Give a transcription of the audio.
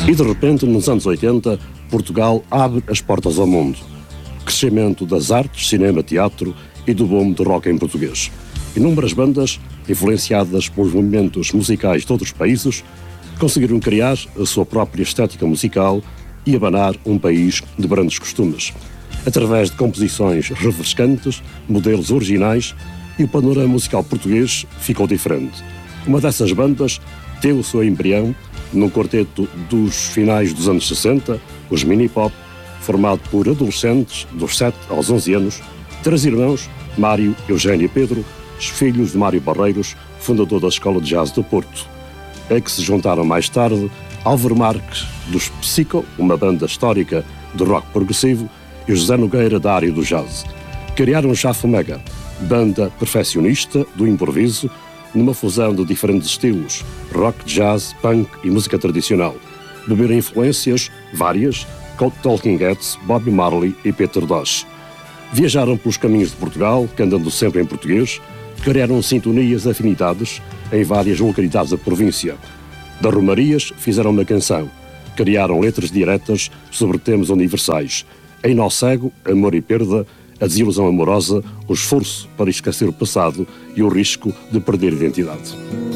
E de repente, nos anos 80, Portugal abre as portas ao mundo. Crescimento das artes, cinema, teatro e do boom do rock em português. Inúmeras bandas, influenciadas pelos movimentos musicais de outros países, conseguiram criar a sua própria estética musical e abanar um país de grandes costumes. Através de composições refrescantes, modelos originais, e o panorama musical português ficou diferente. Uma dessas bandas teve o seu embrião num quarteto dos finais dos anos 60, os Mini Pop, formado por adolescentes dos 7 aos 11 anos, 3 irmãos, Mário, Eugênio e Pedro, os filhos de Mário Barreiros, fundador da Escola de Jazz do Porto. A que se juntaram mais tarde Álvaro Marques, dos Psico, uma banda histórica de rock progressivo, e José Nogueira, da área do jazz. Criaram o Jafo Mega, banda perfeccionista do improviso, numa fusão de diferentes estilos, rock, jazz, punk e música tradicional. Beberam influências várias, com Talking Heads, Bob Marley e Peter Tosh. Viajaram pelos caminhos de Portugal, cantando sempre em português, criaram sintonias afinidades em várias localidades da província. Das Romarias fizeram uma canção, criaram letras diretas sobre temas universais. Em Nó Cego, Amor e Perda, a desilusão amorosa, o esforço para esquecer o passado e o risco de perder a identidade.